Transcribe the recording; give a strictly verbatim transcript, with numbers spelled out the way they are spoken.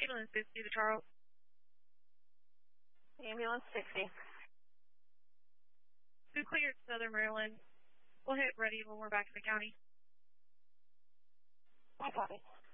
Ambulance fifty to Charles. Ambulance sixty. We cleared Southern Maryland. We'll hit ready when we're back in the county. I copy.